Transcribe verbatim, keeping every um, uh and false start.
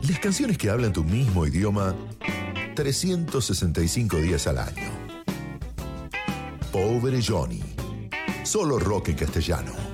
Las canciones que hablan tu mismo idioma trescientos sesenta y cinco días al año. Pobre Johnny. Solo rock en castellano.